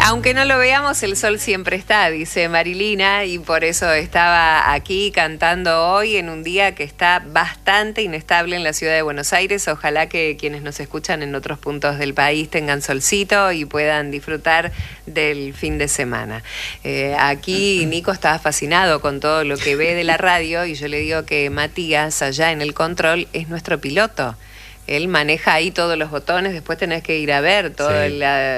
Aunque no lo veamos, el sol siempre está, dice Marilina, y por eso estaba aquí cantando hoy en un día que está bastante inestable en la ciudad de Buenos Aires. Ojalá que quienes nos escuchan en otros puntos del país tengan solcito y puedan disfrutar del fin de semana. Aquí Nico estaba fascinado con todo lo que ve de la radio y yo le digo que Matías, allá en el control, es nuestro piloto. Él maneja ahí todos los botones, después tenés que ir a ver toda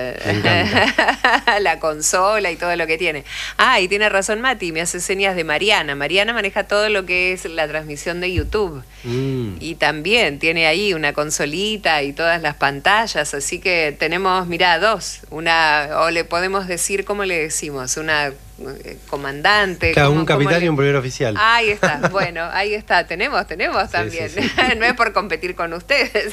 la consola y todo lo que tiene. Ah, y tiene razón Mati, me hace señas de Mariana. Mariana maneja todo lo que es la transmisión de YouTube. Y también tiene ahí una consolita y todas las pantallas, así que tenemos, mirá, dos. O le podemos decir, ¿cómo le decimos? Una comandante. Claro, un capitán y un primer oficial. Ahí está, bueno, ahí está, tenemos también. Sí. No es por competir con ustedes.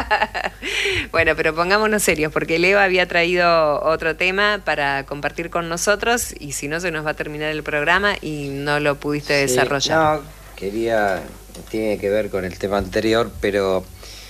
Bueno, pero pongámonos serios, porque Leo había traído otro tema para compartir con nosotros y si no se nos va a terminar el programa y no lo pudiste desarrollar. No, tiene que ver con el tema anterior, pero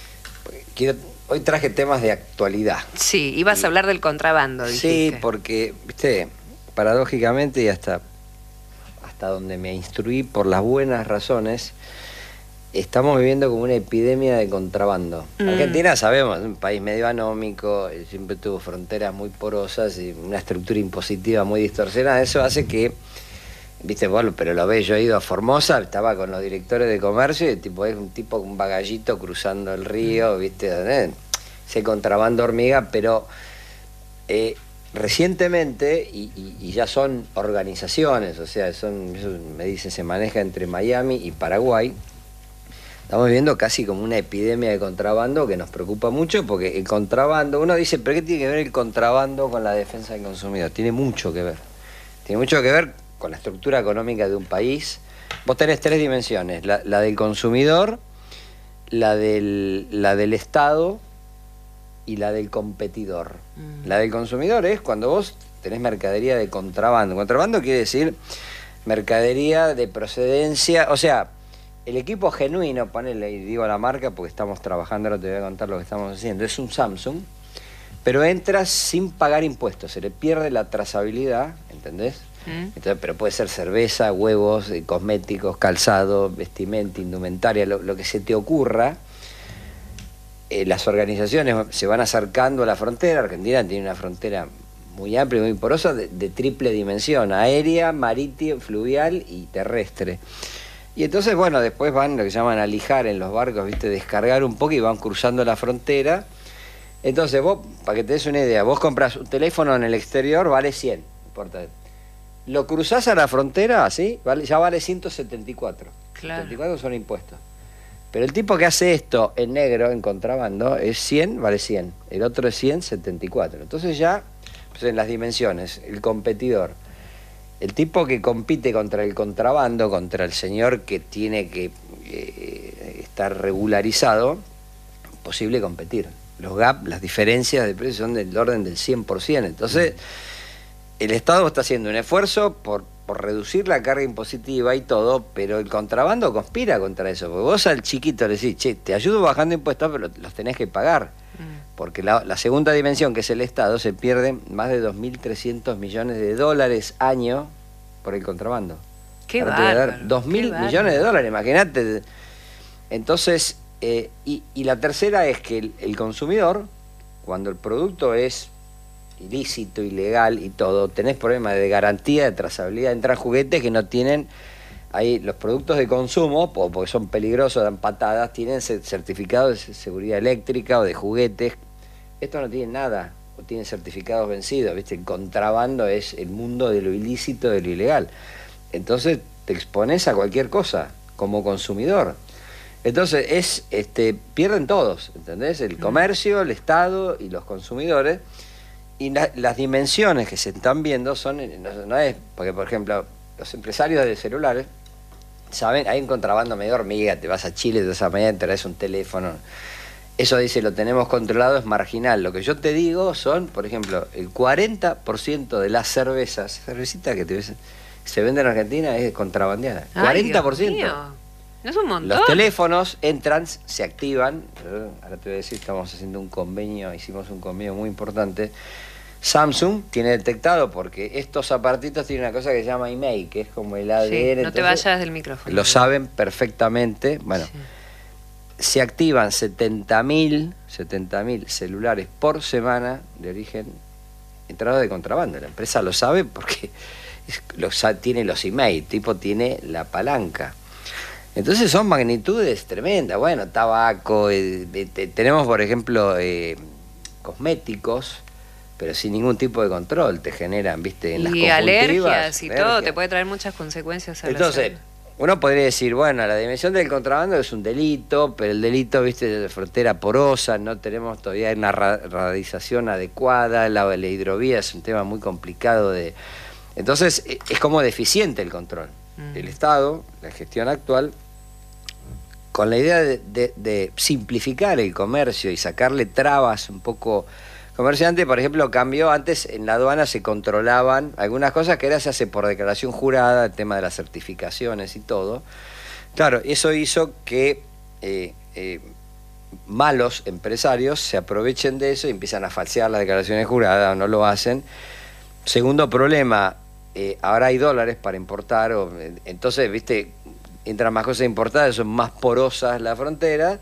hoy traje temas de actualidad. Sí, ibas a hablar del contrabando, dijiste. Sí, porque, viste, paradójicamente y hasta donde me instruí por las buenas razones, estamos viviendo como una epidemia de contrabando. Argentina, sabemos, es un país medio anómico, siempre tuvo fronteras muy porosas y una estructura impositiva muy distorsionada. Eso hace que, viste, bueno, pero lo ves, yo he ido a Formosa, estaba con los directores de comercio y es un bagallito cruzando el río, viste, ese contrabando hormiga, pero recientemente, y ya son organizaciones, o sea, eso me dicen, se maneja entre Miami y Paraguay. Estamos viviendo casi como una epidemia de contrabando que nos preocupa mucho, porque el contrabando, uno dice, ¿pero qué tiene que ver el contrabando con la defensa del consumidor? Tiene mucho que ver. Tiene mucho que ver con la estructura económica de un país. Vos tenés tres dimensiones, la del consumidor, la del Estado y la del competidor. La del consumidor es cuando vos tenés mercadería de contrabando. Contrabando quiere decir mercadería de procedencia, o sea, el equipo genuino, ponele, y digo la marca porque estamos trabajando, ahora te voy a contar lo que estamos haciendo, es un Samsung, pero entras sin pagar impuestos, se le pierde la trazabilidad, ¿entendés? Entonces, pero puede ser cerveza, huevos, cosméticos, calzado, vestimenta, indumentaria, lo que se te ocurra. Las organizaciones se van acercando a la frontera. Argentina tiene una frontera muy amplia y muy porosa de triple dimensión, aérea, marítima, fluvial y terrestre. Y entonces, bueno, después van lo que llaman a lijar en los barcos, ¿viste? Descargar un poco y van cruzando la frontera. Entonces vos, para que te des una idea, vos compras un teléfono en el exterior, vale 100, no importa. Lo cruzás a la frontera, ¿sí? Ya vale 174. Claro. 174 son impuestos. Pero el tipo que hace esto en negro, en contrabando, es 100, vale 100. El otro es 100, 74. Entonces ya, pues en las dimensiones, el competidor, el tipo que compite contra el contrabando, contra el señor que tiene que estar regularizado, posible competir. Los gaps, las diferencias de precios son del orden del 100%. Entonces, el Estado está haciendo un esfuerzo por reducir la carga impositiva y todo, pero el contrabando conspira contra eso, porque vos al chiquito le decís, che, te ayudo bajando impuestos, pero los tenés que pagar, porque la segunda dimensión, que es el Estado, se pierde más de 2.300 millones de dólares año por el contrabando. ¡Qué bárbaro! 2.000 millones de dólares, imagínate. Entonces, y la tercera es que el consumidor, cuando el producto es ilícito, ilegal y todo, tenés problemas de garantía, de trazabilidad. Entran juguetes que no tienen, ahí los productos de consumo, porque son peligrosos, dan patadas, tienen certificados de seguridad eléctrica o de juguetes. Esto no tiene nada, o tienen certificados vencidos, ¿viste? El contrabando es el mundo de lo ilícito, de lo ilegal. Entonces te expones a cualquier cosa como consumidor. Entonces pierden todos, ¿entendés? El comercio, el Estado y los consumidores. Y las dimensiones que se están viendo son, no es, porque por ejemplo, los empresarios de celulares, saben, hay un contrabando medio hormiga, te vas a Chile, te vas a Miami, te traes un teléfono, eso dice, lo tenemos controlado, es marginal. Lo que yo te digo son, por ejemplo, el 40% de las cervecitas que se venden en Argentina es contrabandeada. Ay, 40%. Dios mío. No es un montón. Los teléfonos entran, se activan, ahora te voy a decir, estamos haciendo un convenio, hicimos un convenio muy importante, Samsung tiene detectado, porque estos aparatitos tienen una cosa que se llama email, que es como el ADN. Sí, no te vayas del micrófono. Lo saben perfectamente. Bueno, sí. Se activan 70.000 celulares por semana de origen entrado de contrabando. La empresa lo sabe porque tiene los email, tipo tiene la palanca. Entonces son magnitudes tremendas. Bueno, tabaco, tenemos por ejemplo cosméticos, pero sin ningún tipo de control, te generan, viste, en las conjuntivas. Y alergias y todo, te puede traer muchas consecuencias a Entonces, uno podría decir, bueno, la dimensión del contrabando es un delito, pero el delito, viste, de frontera porosa, no tenemos todavía una radialización adecuada, la hidrovía es un tema muy complicado de... Entonces, es como deficiente el control. El Estado, la gestión actual, con la idea de simplificar el comercio y sacarle trabas un poco... Comerciante, por ejemplo, cambió, antes en la aduana se controlaban algunas cosas que ahora se hace por declaración jurada, el tema de las certificaciones y todo. Claro, eso hizo que malos empresarios se aprovechen de eso y empiezan a falsear las declaraciones juradas o no lo hacen. Segundo problema, ahora hay dólares para importar, entonces, viste, entran más cosas importadas, son más porosas las fronteras.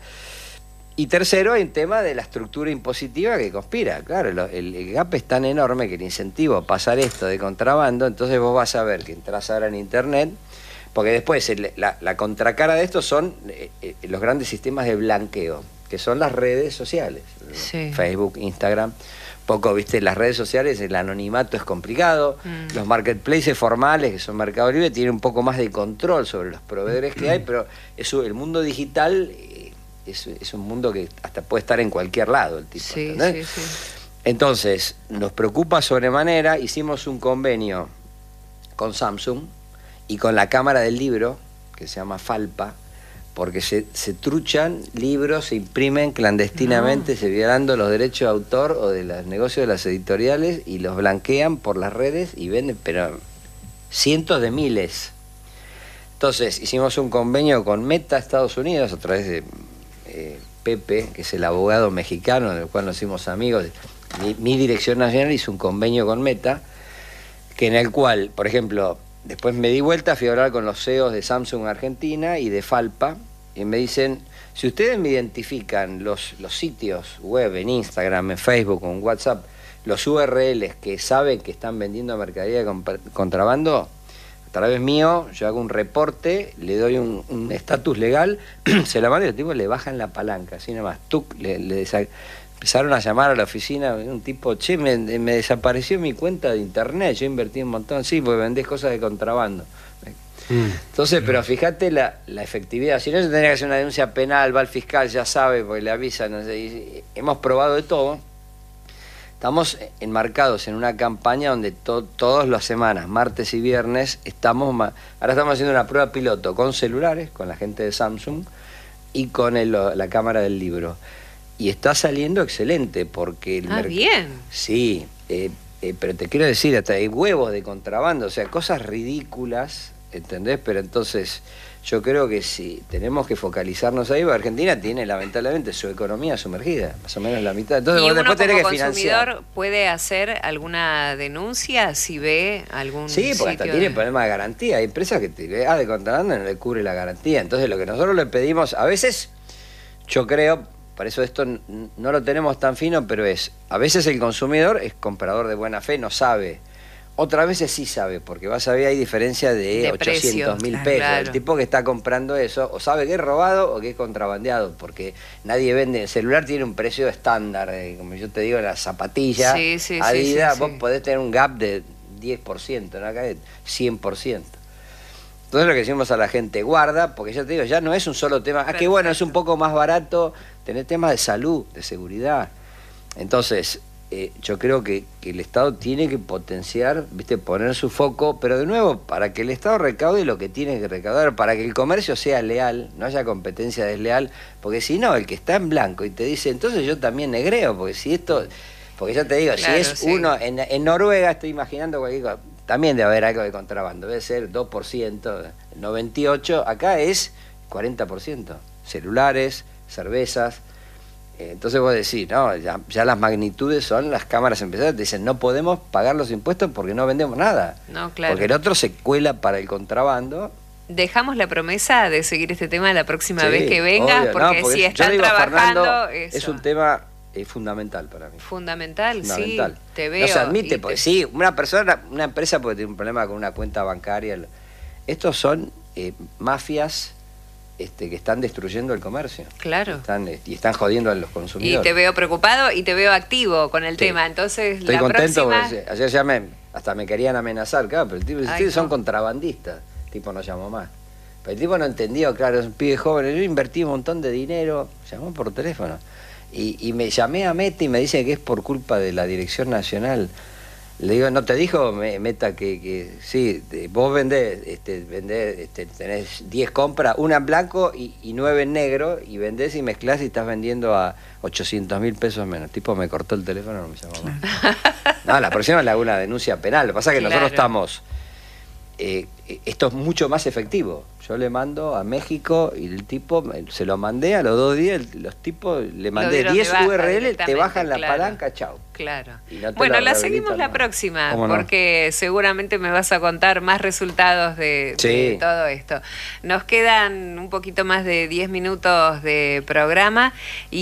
Y tercero, hay un tema de la estructura impositiva que conspira. Claro, el gap es tan enorme que el incentivo a pasar esto de contrabando, entonces vos vas a ver que entras ahora en internet, porque después la contracara de esto son los grandes sistemas de blanqueo, que son las redes sociales, sí. Facebook, Instagram. Poco, viste, las redes sociales, el anonimato es complicado, los marketplaces formales, que son Mercado Libre, tienen un poco más de control sobre los proveedores que hay, pero eso, el mundo digital... Es un mundo que hasta puede estar en cualquier lado el tipo. Sí, sí, sí. Entonces, nos preocupa sobremanera, hicimos un convenio con Samsung y con la Cámara del Libro, que se llama Falpa, porque se truchan libros, se imprimen clandestinamente, se violando los derechos de autor o de los negocios de las editoriales y los blanquean por las redes y venden, pero cientos de miles. Entonces, hicimos un convenio con Meta Estados Unidos a través de... Pepe, que es el abogado mexicano del cual nos hicimos amigos, mi dirección nacional hizo un convenio con Meta, que en el cual, por ejemplo, después me di vuelta, fui a hablar con los CEOs de Samsung Argentina y de Falpa, y me dicen, si ustedes me identifican los sitios web en Instagram, en Facebook, en WhatsApp, los URLs que saben que están vendiendo mercadería de contrabando, a través mío, yo hago un reporte, le doy un estatus legal, se la mando y los tipos le bajan la palanca, así nomás. Empezaron a llamar a la oficina, un tipo, che, me desapareció mi cuenta de internet, yo invertí un montón, sí, porque vendés cosas de contrabando. Entonces, pero fíjate la efectividad, si no se tendría que hacer una denuncia penal, va al fiscal, ya sabe, porque le avisan, no sé, hemos probado de todo. Estamos enmarcados en una campaña donde todas las semanas, martes y viernes, ahora estamos haciendo una prueba piloto con celulares, con la gente de Samsung y con la Cámara del Libro. Y está saliendo excelente porque... bien. Sí, pero te quiero decir, hasta hay huevos de contrabando, o sea, cosas ridículas, ¿entendés? Pero entonces... Yo creo que sí, tenemos que focalizarnos ahí, porque Argentina tiene lamentablemente su economía sumergida, más o menos la mitad. Entonces, ¿y uno después tenés que financiar. ¿Consumidor puede hacer alguna denuncia si ve algún Sí, porque hasta tiene problema de garantía. Hay empresas que de contrabando no le cubre la garantía. Entonces, lo que nosotros le pedimos, a veces, yo creo, por eso esto no lo tenemos tan fino, pero a veces el consumidor es comprador de buena fe, no sabe. Otras veces sí sabe, porque vas a ver, hay diferencia de 800.000 pesos. Claro. El tipo que está comprando eso, o sabe que es robado o que es contrabandeado, porque nadie vende. El celular tiene un precio estándar, como yo te digo, la zapatilla, Adidas, vos podés tener un gap de 10%, ¿no? Acá de 100%. Entonces lo que decimos a la gente, guarda, porque ya te digo, ya no es un solo tema. Ah, que bueno, es un poco más barato tener temas de salud, de seguridad. Entonces... yo creo que el Estado tiene que potenciar, viste, poner su foco, pero de nuevo, para que el Estado recaude lo que tiene que recaudar, para que el comercio sea leal, no haya competencia desleal, porque si no, el que está en blanco y te dice, entonces yo también negreo, porque si esto, porque ya te digo, claro, si es uno, en Noruega estoy imaginando cualquier cosa, también debe haber algo de contrabando, debe ser 2%, 98%, acá es 40%, celulares, cervezas. Entonces vos decís, no, ya las magnitudes son las cámaras empresariales, te dicen, no podemos pagar los impuestos porque no vendemos nada. No, claro. Porque el otro se cuela para el contrabando. Dejamos la promesa de seguir este tema la próxima Sí, vez que vengas, obvio, porque no, si yo están le digo a trabajando... Fernando, eso. es un tema fundamental para mí. Fundamental, sí, te veo. No se admite, porque sí, una empresa puede tener un problema con una cuenta bancaria. Estos son mafias que están destruyendo el comercio. Claro. Y están jodiendo a los Y consumidores. te veo preocupado y te veo activo con el Sí. tema. Entonces, Estoy la contento próxima... porque ayer hasta me querían amenazar, claro, pero el tipo dice, Ay, ustedes son no. contrabandistas. El tipo no llamó más. Pero el tipo no entendió, claro, es un pibe joven. Yo invertí un montón de dinero, llamó por teléfono. Y me llamé a Meta y me dice que es por culpa de la Dirección Nacional. Le digo, ¿no te dijo Meta que sí, vos vendés, tenés 10 compras, una en blanco y 9 en negro, y vendés y mezclás y estás vendiendo a 800.000 pesos menos? El tipo me cortó el teléfono, no me llamó más. No, la próxima le hago una denuncia penal. Lo que pasa es que nosotros estamos... esto es mucho más efectivo. Yo le mando a México y el tipo, se lo mandé a los 2 días, los tipos, le mandé 10 URL, te bajan la palanca, chao. Claro. No bueno, la seguimos la próxima, porque seguramente me vas a contar más resultados de todo esto. Nos quedan un poquito más de 10 minutos de programa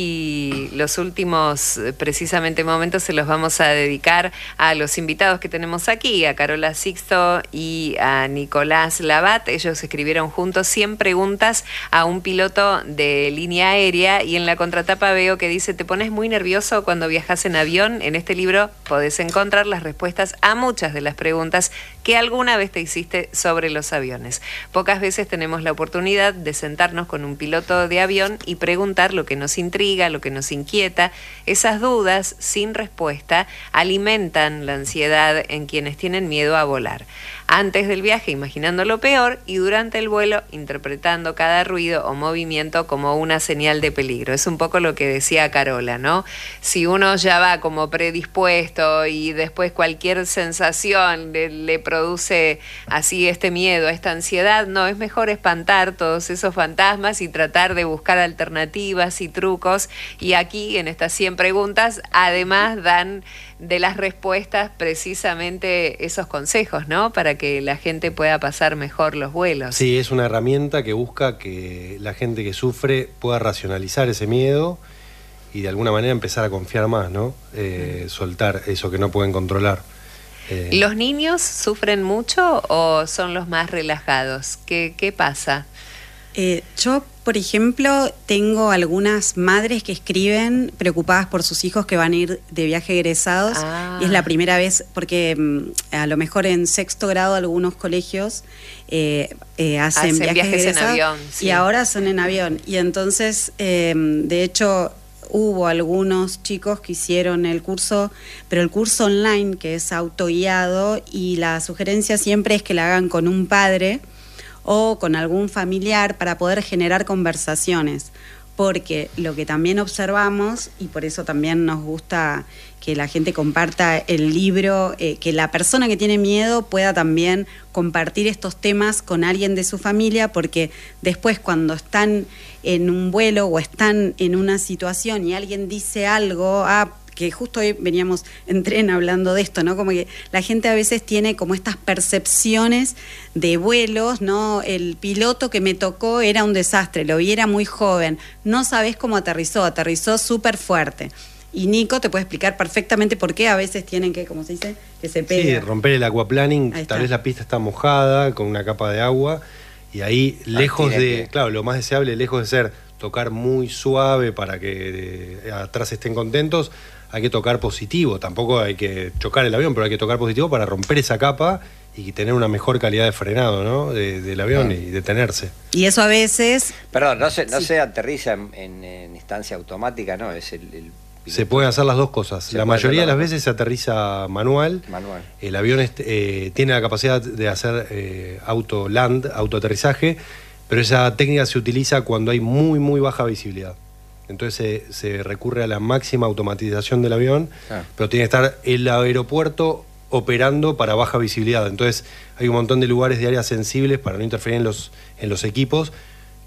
y los últimos, precisamente, momentos se los vamos a dedicar a los invitados que tenemos aquí, a Carola Sixto y a Nicolás Labat. Ellos escribieron juntos 100 preguntas a un piloto de línea aérea, y en la contratapa veo que dice: ¿te pones muy nervioso cuando viajas en avión? En este libro podés encontrar las respuestas a muchas de las preguntas que alguna vez te hiciste sobre los aviones. Pocas veces tenemos la oportunidad de sentarnos con un piloto de avión y preguntar lo que nos intriga, lo que nos inquieta. Esas dudas sin respuesta alimentan la ansiedad en quienes tienen miedo a volar. Antes del viaje imaginando lo peor, y durante el vuelo interpretando cada ruido o movimiento como una señal de peligro. Es un poco lo que decía Carola, ¿no? Si uno ya va como predispuesto y después cualquier sensación le produce así este miedo, esta ansiedad, no, es mejor espantar todos esos fantasmas y tratar de buscar alternativas y trucos. Y aquí, en estas 100 preguntas, además dan de las respuestas precisamente esos consejos, ¿no? Para que la gente pueda pasar mejor los vuelos. Sí, es una herramienta que busca que la gente que sufre pueda racionalizar ese miedo y de alguna manera empezar a confiar más, ¿no? Soltar eso que no pueden controlar. ¿Los niños sufren mucho o son los más relajados? ¿Qué pasa? Yo, por ejemplo, tengo algunas madres que escriben preocupadas por sus hijos que van a ir de viaje egresados. Y es la primera vez, porque a lo mejor en 6º grado algunos colegios hacen viajes egresados en avión. Sí. Y ahora son en avión. Y entonces, de hecho, hubo algunos chicos que hicieron el curso, pero el curso online, que es autoguiado, y la sugerencia siempre es que la hagan con un padre o con algún familiar para poder generar conversaciones, porque lo que también observamos, y por eso también nos gusta que la gente comparta el libro, que la persona que tiene miedo pueda también compartir estos temas con alguien de su familia, porque después cuando están en un vuelo o están en una situación y alguien dice algo, que justo hoy veníamos en tren hablando de esto, ¿no? Como que la gente a veces tiene como estas percepciones de vuelos, ¿no? El piloto que me tocó era un desastre, lo vi, era muy joven, no sabés cómo aterrizó súper fuerte. Y Nico te puede explicar perfectamente por qué a veces tienen que, ¿cómo se dice? Que se pega. Sí, romper el aquaplaning, tal vez la pista está mojada, con una capa de agua, y ahí lejos de, claro, lo más deseable, lejos de ser tocar muy suave para que atrás estén contentos, hay que tocar positivo. Tampoco hay que chocar el avión, pero hay que tocar positivo para romper esa capa y tener una mejor calidad de frenado, ¿no? Del avión y detenerse. Y eso a veces... Perdón, no se aterriza en instancia automática, ¿no? Es se pueden hacer las dos cosas. La mayoría de las veces se aterriza manual. El avión tiene la capacidad de hacer autoaterrizaje, pero esa técnica se utiliza cuando hay muy, muy baja visibilidad. Entonces se recurre a la máxima automatización del avión, pero tiene que estar el aeropuerto operando para baja visibilidad. Entonces hay un montón de lugares de áreas sensibles para no interferir en los equipos,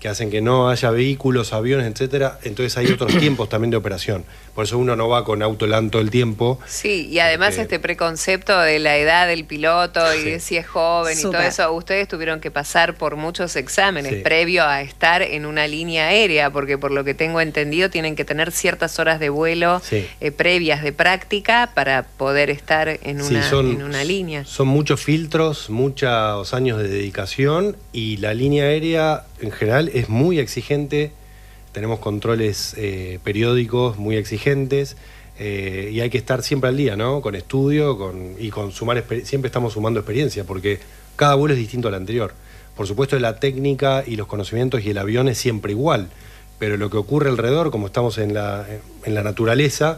que hacen que no haya vehículos, aviones, etcétera. Entonces hay otros tiempos también de operación. Por eso uno no va con auto LAN todo el tiempo. Sí, y además este preconcepto de la edad del piloto y de si es joven y todo eso, ustedes tuvieron que pasar por muchos exámenes previo a estar en una línea aérea, porque por lo que tengo entendido tienen que tener ciertas horas de vuelo previas de práctica para poder estar en una línea. Son muchos filtros, muchos años de dedicación, y la línea aérea en general es muy exigente. Tenemos controles periódicos muy exigentes, y hay que estar siempre al día, ¿no? Con estudio y con siempre estamos sumando experiencia, porque cada vuelo es distinto al anterior. Por supuesto, la técnica y los conocimientos y el avión es siempre igual, pero lo que ocurre alrededor, como estamos en la naturaleza,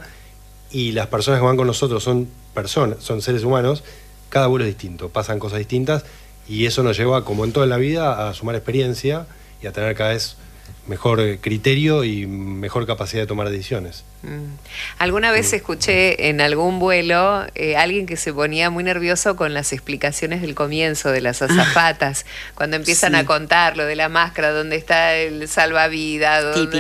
y las personas que van con nosotros son seres humanos, cada vuelo es distinto, pasan cosas distintas, y eso nos lleva, como en toda la vida, a sumar experiencia y a tener cada vez mejor criterio y mejor capacidad de tomar decisiones. Alguna vez escuché en algún vuelo alguien que se ponía muy nervioso con las explicaciones del comienzo de las azafatas, cuando empiezan a contar lo de la máscara, dónde está el salvavidas,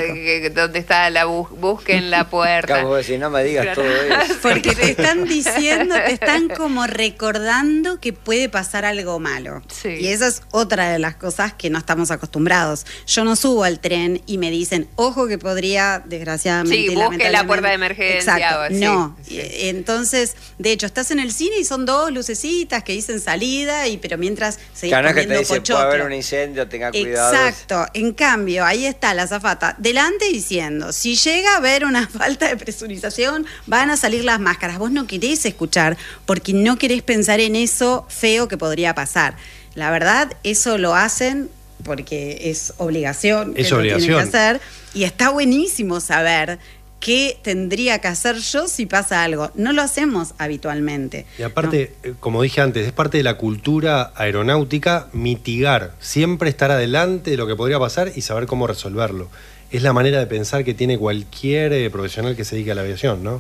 dónde está la busquen la puerta. Acabo de decir, no me digas todo eso. Porque te están diciendo, te están como recordando que puede pasar algo malo. Y esa es otra de las cosas que no estamos acostumbrados. Yo no subo al tren y me dicen, ojo que podría, desgraciadamente, busque la puerta de emergencia. Exacto, no. Entonces, de hecho, estás en el cine y son 2 lucecitas que dicen salida, pero mientras seguís comiendo que te dice, pochoclo. puede haber un incendio, tenga cuidado. Exacto. En cambio, ahí está la azafata delante diciendo, si llega a haber una falta de presurización, van a salir las máscaras. Vos no querés escuchar porque no querés pensar en eso feo que podría pasar. La verdad, eso lo hacen porque es obligación. Es obligación. Lo tienen que hacer, y está buenísimo saber qué tendría que hacer yo si pasa algo. No lo hacemos habitualmente. Y aparte, como dije antes, es parte de la cultura aeronáutica mitigar, siempre estar adelante de lo que podría pasar y saber cómo resolverlo. Es la manera de pensar que tiene cualquier profesional que se dedique a la aviación, ¿no?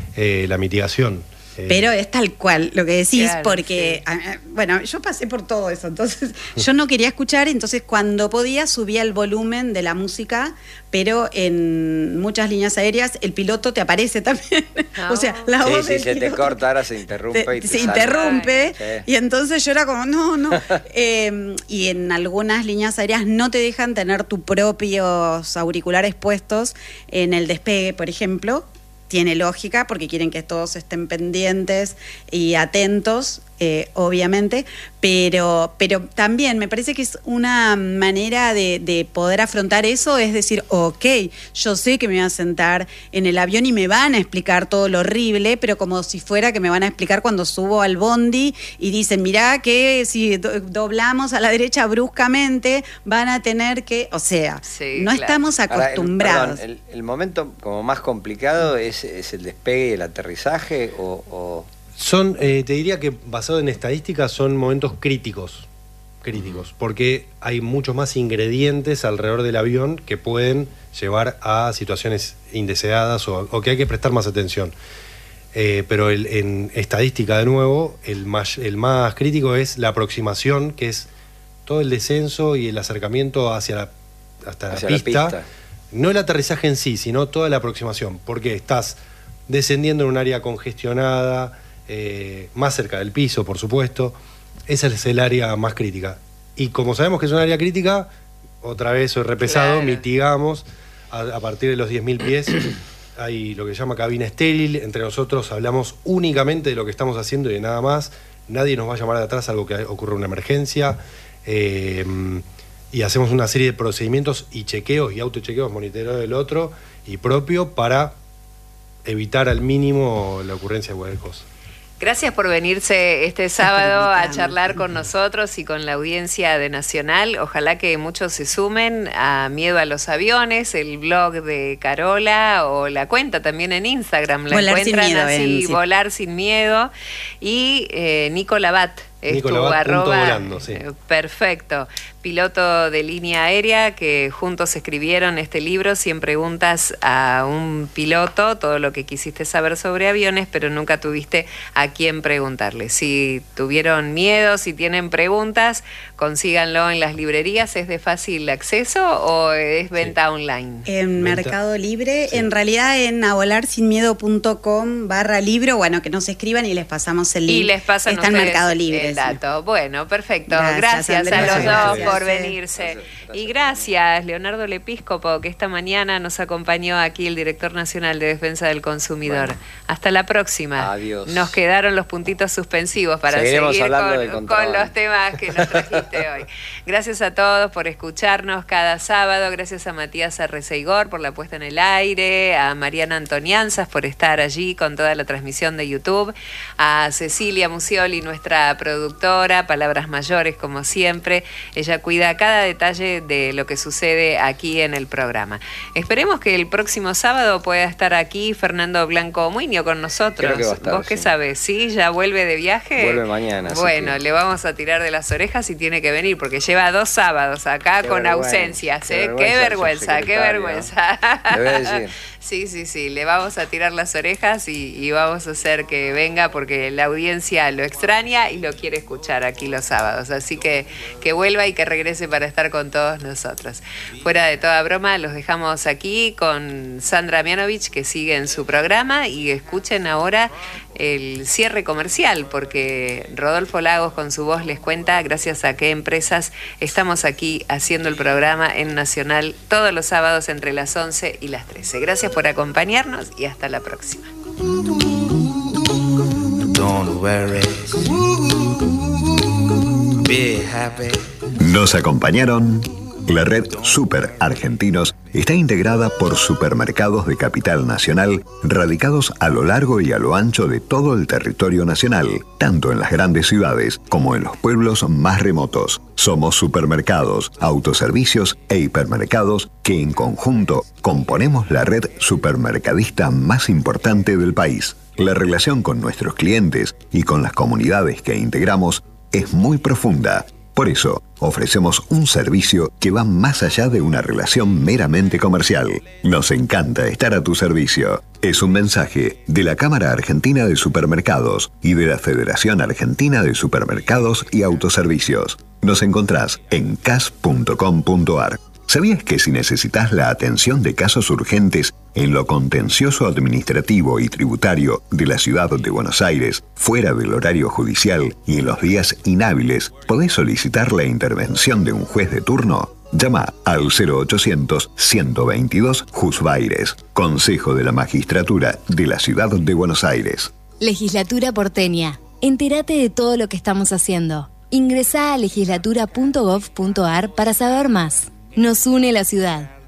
La mitigación. Pero es tal cual lo que decís, porque, bueno, yo pasé por todo eso, entonces yo no quería escuchar, entonces cuando podía subía el volumen de la música, pero en muchas líneas aéreas el piloto te aparece también. O sea, la voz del se te corta, ahora se interrumpe. Se interrumpe, y entonces yo era como, no. Y en algunas líneas aéreas no te dejan tener tus propios auriculares puestos en el despegue, por ejemplo. Tiene lógica porque quieren que todos estén pendientes y atentos, obviamente, pero también me parece que es una manera de poder afrontar eso, es decir, ok, yo sé que me voy a sentar en el avión y me van a explicar todo lo horrible, pero como si fuera que me van a explicar cuando subo al bondi y dicen, mirá que si doblamos a la derecha bruscamente van a tener que, o sea, no estamos acostumbrados. Ahora, el momento como más complicado es el despegue y el aterrizaje o... Son, te diría que basado en estadísticas son momentos críticos, porque hay muchos más ingredientes alrededor del avión que pueden llevar a situaciones indeseadas o que hay que prestar más atención. Pero en estadística, de nuevo, el más crítico es la aproximación, que es todo el descenso y el acercamiento hasta la pista. No el aterrizaje en sí, sino toda la aproximación, porque estás descendiendo en un área congestionada, más cerca del piso, por supuesto. Esa es el área más crítica. Y como sabemos que es un área crítica, otra vez soy repesado, mitigamos a partir de los 10.000 pies. Hay lo que se llama cabina estéril. Entre nosotros hablamos únicamente de lo que estamos haciendo y de nada más. Nadie nos va a llamar de atrás algo que ocurra una emergencia. Y hacemos una serie de procedimientos y chequeos y autochequeos, monitoreo del otro y propio para evitar al mínimo la ocurrencia de cualquier cosa. Gracias por venirse este sábado a charlar con nosotros y con la audiencia de Nacional. Ojalá que muchos se sumen a Miedo a los Aviones, el blog de Carola o la cuenta también en Instagram. La encuentran sin miedo, así, Volar Sin Miedo. Y Nico Labat. Nico Labat, arroba. Volando, sí. Perfecto. piloto de línea aérea, que juntos escribieron este libro, 100 preguntas a un piloto, todo lo que quisiste saber sobre aviones, pero nunca tuviste a quién preguntarle. Si tuvieron miedo, si tienen preguntas, consíganlo en las librerías. ¿Es de fácil acceso o es venta online? En Mercado Libre, en realidad en avalarsinmiedo.com/libro, bueno, que nos escriban y les pasamos el link. Y les pasan Está en Mercado Libre el dato. Bueno, perfecto. Gracias a los dos por venirse. Y gracias, Leonardo Lepíscopo, que esta mañana nos acompañó aquí, el director nacional de Defensa del Consumidor. Bueno, hasta la próxima. Adiós. Nos quedaron los puntitos suspensivos para seguir con los temas que nos trajiste hoy. Gracias a todos por escucharnos cada sábado. Gracias a Matías Arreceigor por la puesta en el aire, a Mariana Antonianzas por estar allí con toda la transmisión de YouTube, a Cecilia Musioli, nuestra productora, palabras mayores como siempre. Ella cuida cada detalle de lo que sucede aquí en el programa. Esperemos que el próximo sábado pueda estar aquí Fernando Blanco Muñoz con nosotros. Creo que va a estar, ¿Vos qué sabés? ¿Sí? ¿Ya vuelve de viaje? Vuelve mañana. Bueno, le vamos a tirar de las orejas y tiene que venir, porque lleva 2 sábados acá con ausencias. Qué vergüenza. Le voy a decir. Sí, le vamos a tirar las orejas y vamos a hacer que venga, porque la audiencia lo extraña y lo quiere escuchar aquí los sábados. Así que vuelva y que regrese para estar con todos nosotros. Fuera de toda broma, los dejamos aquí con Sandra Mianovich, que sigue en su programa, y escuchen ahora el cierre comercial, porque Rodolfo Lagos con su voz les cuenta gracias a qué empresas estamos aquí haciendo el programa en Nacional todos los sábados entre las 11 y las 13. Gracias por acompañarnos y hasta la próxima. Nos acompañaron. La red Super Argentinos está integrada por supermercados de capital nacional radicados a lo largo y a lo ancho de todo el territorio nacional, tanto en las grandes ciudades como en los pueblos más remotos. Somos supermercados, autoservicios e hipermercados que en conjunto componemos la red supermercadista más importante del país. La relación con nuestros clientes y con las comunidades que integramos es muy profunda. Por eso, ofrecemos un servicio que va más allá de una relación meramente comercial. Nos encanta estar a tu servicio. Es un mensaje de la Cámara Argentina de Supermercados y de la Federación Argentina de Supermercados y Autoservicios. Nos encontrás en cas.com.ar. ¿Sabías que si necesitas la atención de casos urgentes en lo contencioso administrativo y tributario de la ciudad de Buenos Aires, fuera del horario judicial y en los días inhábiles, podés solicitar la intervención de un juez de turno? Llama al 0800-122 Jusbaires, Consejo de la Magistratura de la Ciudad de Buenos Aires. Legislatura porteña. Entérate de todo lo que estamos haciendo. Ingresá a legislatura.gov.ar para saber más. Nos une la ciudad.